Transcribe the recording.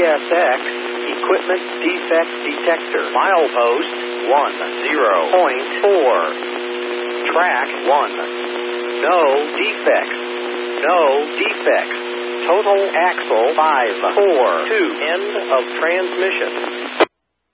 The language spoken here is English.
CSX Equipment Defect Detector. Milepost 10.4. Track 1. No defects. No defects. Total axle 542. End of transmission.